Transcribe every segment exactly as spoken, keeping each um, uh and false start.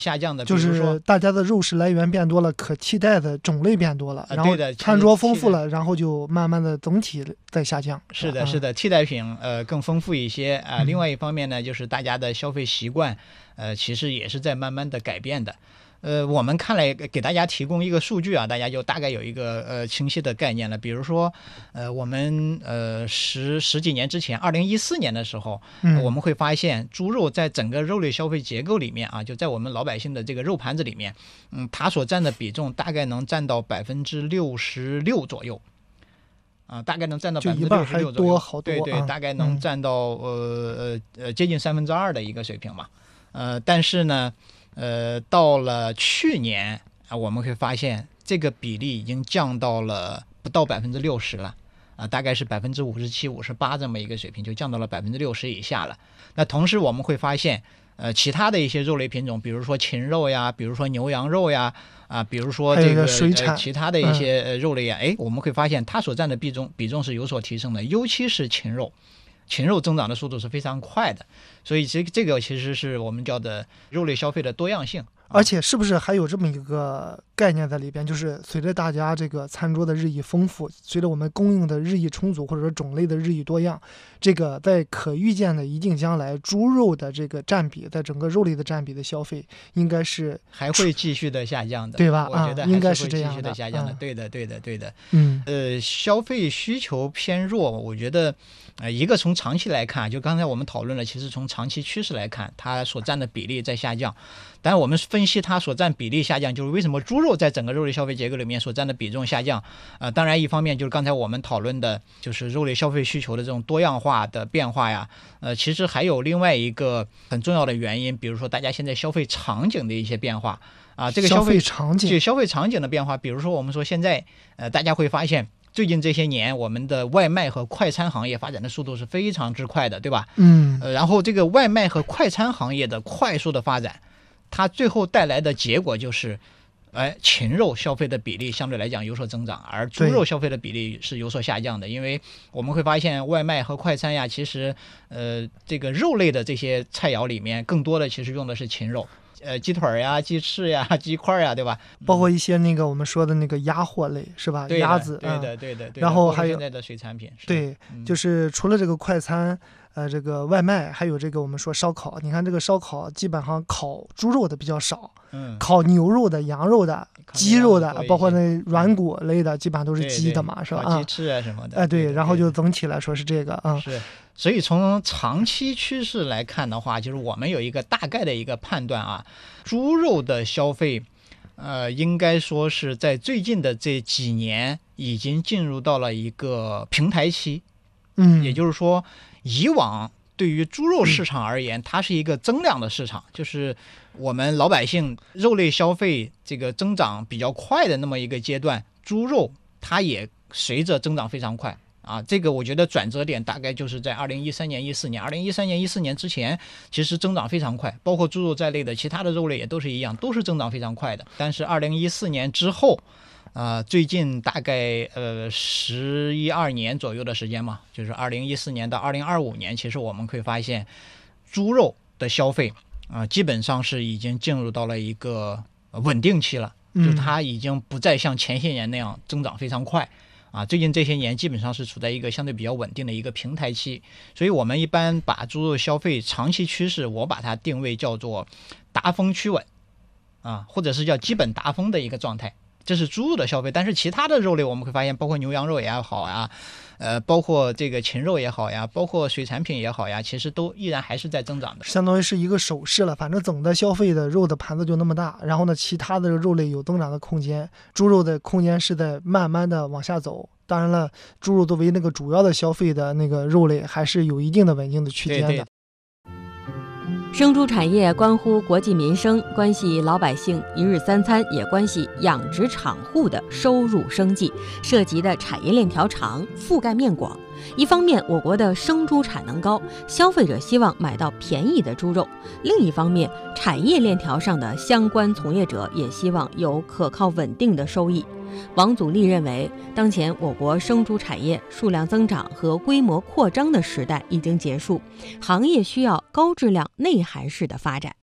下降的， 就是大家的肉食来源变多了，可替代的种类变多了， 啊、 然后餐桌丰富了， 的然后就慢慢的总体在下降。 是的，是的，替代品呃更丰富一些啊、呃。另外一方面呢，就是大家的消费习惯，呃，其实也是在慢慢的改变的。呃，我们看来给大家提供一个数据啊，大家就大概有一个呃清晰的概念了。比如说，呃，我们呃十十几年之前，二零一四年的时候、 嗯呃，我们会发现猪肉在整个肉类消费结构里面啊，就在我们老百姓的这个肉盘子里面，嗯，它所占的比重大概能占到百分之六十六左右。啊，大概能占到百分之六十六左右， 好多对对， 啊、 大概能占到、嗯、呃呃接近三分之二的一个水平嘛。呃，但是呢，呃，到了去年啊，我们会发现这个比例已经降到了不到百分之六十了，啊，大概是百分之五十七、五十八这么一个水平，就降到了百分之六十以下了。那同时我们会发现，呃，其他的一些肉类品种，比如说禽肉呀，比如说牛羊肉呀。啊，比如说这个水产、 呃、其他的一些呃肉类啊，哎、嗯，我们会发现它所占的比重比重是有所提升的，尤其是禽肉，禽肉增长的速度是非常快的，所以这这个其实是我们叫的肉类消费的多样性。 而且是不是还有这么一个概念在里边，就是随着大家这个餐桌的日益丰富，随着我们供应的日益充足，或者说种类的日益多样，这个在可预见的一定将来，猪肉的这个占比在整个肉类的占比的消费应该是还会继续的下降的， 对吧？ 我觉得应该是会继续这样的的下降的， 嗯、 对的，对的，对的。 嗯， 呃，消费需求偏弱，我觉得，呃，一个从长期来看，就刚才我们讨论了，其实从长期趋势来看，它所占的比例在下降。但是我们分析它所占比例下降，就是为什么猪肉在整个肉类消费结构里面所占的比重下降。呃，当然一方面就是刚才我们讨论的，就是肉类消费需求的这种多样化的变化呀。呃，其实还有另外一个很重要的原因，比如说大家现在消费场景的一些变化啊，这个消费场景， 这消费场景的变化，比如说我们说现在呃，大家会发现。最近这些年，我们的外卖和快餐行业发展的速度是非常之快的，对吧？ 嗯， 呃，然后这个外卖和快餐行业的快速的发展，它最后带来的结果就是，哎，禽肉消费的比例相对来讲有所增长，而猪肉消费的比例是有所下降的。因为我们会发现，外卖和快餐呀，其实呃，这个肉类的这些菜肴里面，更多的其实用的是禽肉。呃，鸡腿呀、鸡翅呀、鸡块呀，对吧？ 包括一些那个我们说的那个鸭货类，是吧？鸭子， 对的，对的，对的。 然后还有现在的水产品， 对， 嗯、 就是除了这个快餐，呃，这个外卖，还有这个我们说烧烤。你看这个烧烤，基本上烤猪肉的比较少， 嗯， 烤牛肉的、羊肉的、鸡肉的，包括那软骨类的，基本上都是鸡的嘛， 对对是吧？ 鸡翅啊什么的。 哎、呃，对， 对， 然后就总体来说是这个啊。 是。所以从长期趋势来看的话，就是我们有一个大概的一个判断啊，猪肉的消费，呃，应该说是在最近的这几年已经进入到了一个平台期。 嗯， 也就是说，以往对于猪肉市场而言，它是一个增量的市场，就是我们老百姓肉类消费这个增长比较快的那么一个阶段，猪肉它也随着增长非常快。啊，这个我觉得转折点大概就是在二零一三年、一四年。二零一三年、一四年之前，其实增长非常快，包括猪肉在内的其他的肉类也都是一样，都是增长非常快的。但是二零一四年之后，啊、呃，最近大概呃十一二年左右的时间嘛，就是二零一四年到二零二五年，其实我们会发现，猪肉的消费啊、呃，基本上是已经进入到了一个稳定期了，就是它已经不再像前些年那样增长非常快。啊，最近这些年基本上是处在一个相对比较稳定的一个平台期，所以我们一般把猪肉消费长期趋势，我把它定位叫做达峰趋稳，啊，或者是叫基本达峰的一个状态，这是猪肉的消费。但是其他的肉类我们会发现，包括牛羊肉也好啊，呃，包括这个禽肉也好呀，包括水产品也好呀，其实都依然还是在增长的， 相当于是一个手势了。反正总的消费的肉的盘子就那么大，然后呢，其他的肉类有增长的空间，猪肉的空间是在慢慢的往下走。当然了，猪肉作为那个主要的消费的那个肉类，还是有一定的稳定的区间的。 对对， 生猪产业关乎国计民生，关系老百姓一日三餐，也关系养殖场户的收入生计，涉及的产业链条长，覆盖面广。一方面，我国的生猪产能高，消费者希望买到便宜的猪肉；另一方面，产业链条上的相关从业者也希望有可靠稳定的收益。王祖立认为，当前我国生猪产业数量增长和规模扩张的时代已经结束，行业需要高质量内涵式的发展。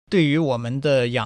对于我们的养